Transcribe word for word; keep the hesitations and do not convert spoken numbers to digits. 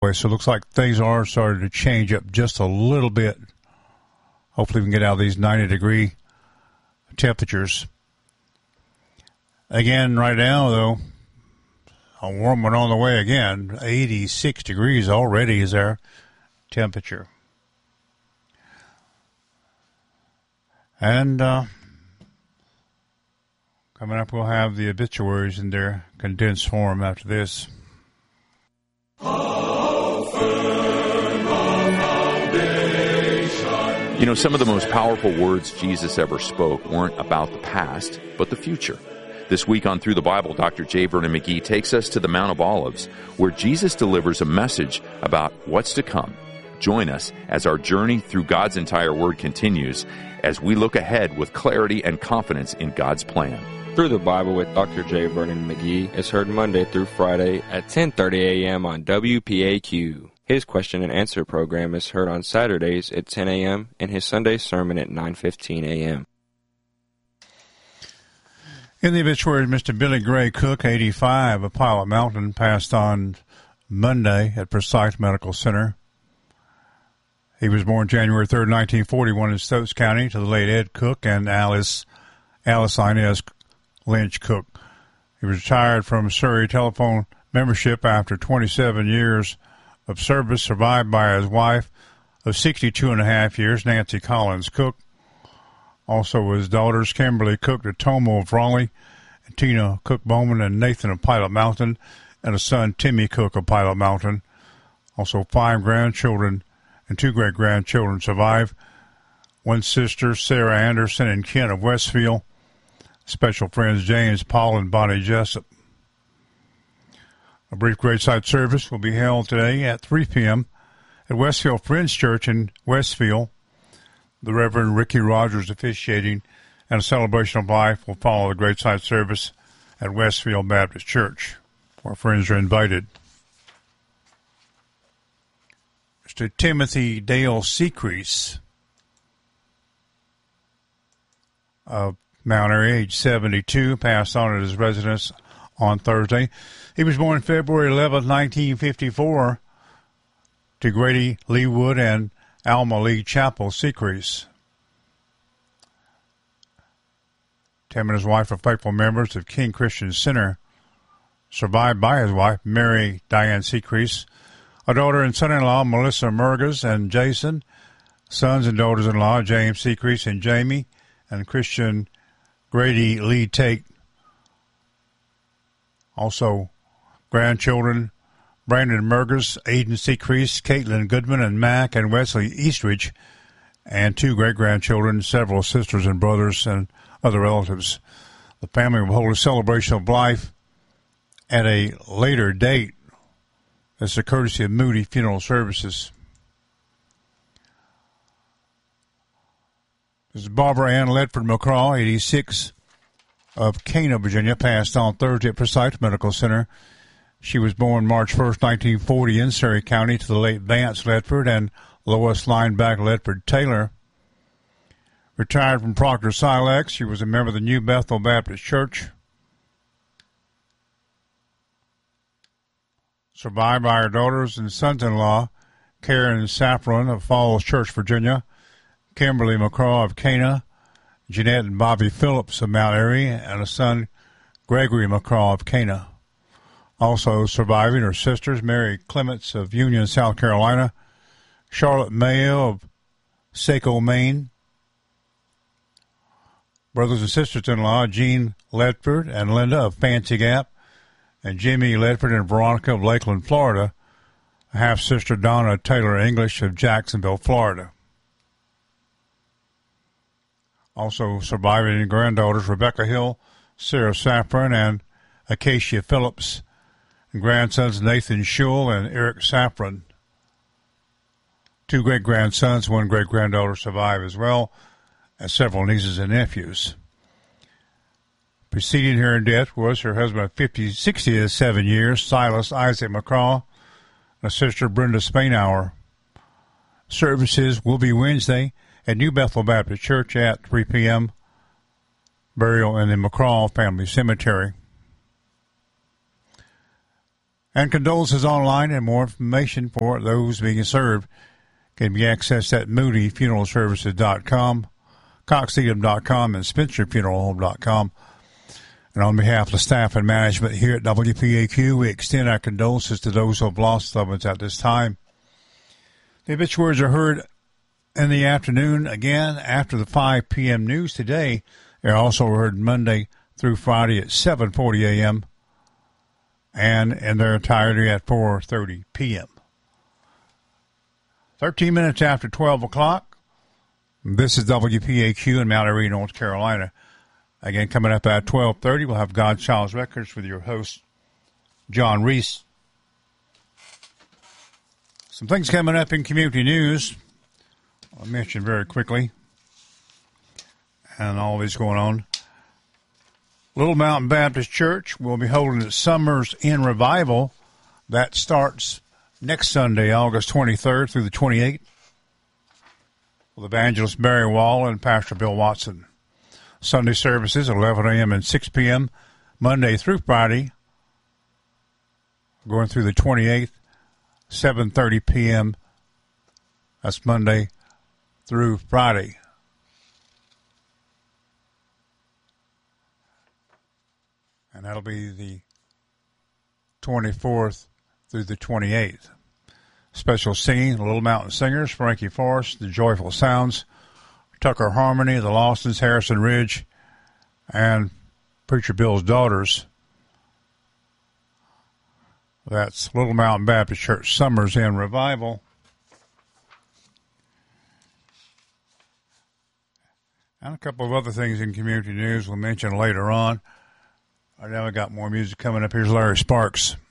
So it looks like things are starting to change up just a little bit. Hopefully we can get out of these ninety degree temperatures. Again, right now, though, a warm one on the way again. eighty-six degrees already is our temperature. And uh, coming up, we'll have the obituaries in their condensed form after this. You know, some of the most powerful words Jesus ever spoke weren't about the past, but the future. This week on Through the Bible, Doctor J. Vernon McGee takes us to the Mount of Olives, where Jesus delivers a message about what's to come. Join us as our journey through God's entire Word continues, as we look ahead with clarity and confidence in God's plan. Through the Bible with Doctor J. Vernon McGee is heard Monday through Friday at ten thirty a.m. on W P A Q. His question and answer program is heard on Saturdays at ten a.m. and his Sunday sermon at nine fifteen a.m. In the obituary, Mister Billy Gray Cook, eighty-five, of Pilot Mountain, passed on Monday at Forsyth Medical Center. He was born January third, nineteen forty-one in Stokes County to the late Ed Cook and Alice Alice Inez Lynch Cook. He was retired from Surrey telephone membership after twenty-seven years of service, survived by his wife of sixty-two and a half years, Nancy Collins Cook. Also his daughters, Kimberly Cook Tomo of Raleigh, and Tina Cook Bowman and Nathan of Pilot Mountain, and a son, Timmy Cook of Pilot Mountain. Also five grandchildren and two great-grandchildren survive. One sister, Sarah Anderson, and Ken of Westfield. Special friends, James, Paul, and Bonnie Jessup. A brief graveside service will be held today at three p.m. at Westfield Friends Church in Westfield. The Reverend Ricky Rogers officiating, and a celebration of life will follow the graveside service at Westfield Baptist Church. Our friends are invited. Mister Timothy Dale Secrease of Mount Airy, age seventy-two, passed on at his residence on Thursday. He was born February eleventh, nineteen fifty-four, to Grady Lee Wood and Alma Lee Chapel Secrease. Tim and his wife are faithful members of King Christian Center, survived by his wife, Mary Diane Secrease, a daughter and son-in-law, Melissa Murgas and Jason, sons and daughters-in-law, James Secrease and Jamie, and Christian Grady Lee Tate. Also, grandchildren, Brandon Murgas, Aiden Secrease, Caitlin Goodman, and Mac and Wesley Eastridge, and two great-grandchildren, several sisters and brothers, and other relatives. The family will hold a celebration of life at a later date. It's a courtesy of Moody Funeral Services. This is Barbara Ann Ledford McCraw, eighty-six, of Cana, Virginia, passed on Thursday at Forsyth Medical Center. She was born March first, nineteen forty, in Surrey County to the late Vance Ledford and Lois Lineback Ledford Taylor. Retired from Proctor Silex, she was a member of the New Bethel Baptist Church. Survived by her daughters and sons-in-law, Karen Saffron of Falls Church, Virginia, Kimberly McCraw of Cana, Jeanette and Bobby Phillips of Mount Airy, and a son, Gregory McCraw of Cana. Also surviving are sisters, Mary Clements of Union, South Carolina, Charlotte Mayo of Saco, Maine, brothers and sisters-in-law, Jean Ledford and Linda of Fancy Gap, and Jimmy Ledford and Veronica of Lakeland, Florida, a half-sister, Donna Taylor English of Jacksonville, Florida. Also surviving granddaughters, Rebecca Hill, Sarah Saffron, and Acacia Phillips, and grandsons Nathan Schul and Eric Saffron. Two great-grandsons, one great-granddaughter survive as well, and several nieces and nephews. Preceding her in death was her husband of fifty, sixty-seven years, Silas Isaac McCraw, and a sister, Brenda Spainhour. Services will be Wednesday at New Bethel Baptist Church at three p.m., burial in the McCraw Family Cemetery. And condolences online and more information for those being served can be accessed at moody funeral services dot com, cox edom dot com, and spencer funeral home dot com. And on behalf of the staff and management here at W P A Q, we extend our condolences to those who have lost loved ones at this time. The obituaries are heard in the afternoon again after the five p.m. news today. They're also heard Monday through Friday at seven forty a.m. and in their entirety at four thirty p.m. thirteen minutes after twelve o'clock, this is W P A Q in Mount Airy, North Carolina. Again, coming up at twelve thirty, we'll have Godchild's Records with your host, John Reese. Some things coming up in community news I'll mention very quickly, and all this going on. Little Mountain Baptist Church will be holding its Summers in Revival. That starts next Sunday, August twenty-third through the twenty-eighth, with Evangelist Barry Wall and Pastor Bill Watson. Sunday services at eleven a.m. and six p.m., Monday through Friday, going through the twenty-eighth, seven thirty p.m. That's Monday through Friday. And that'll be the twenty-fourth through the twenty-eighth. Special singing, the Little Mountain Singers, Frankie Forrest, the Joyful Sounds, Tucker Harmony, the Lawsons, Harrison Ridge, and Preacher Bill's Daughters. That's Little Mountain Baptist Church Summers in Revival. And a couple of other things in community news we'll mention later on. I know I got more music coming up. Here's Larry Sparks.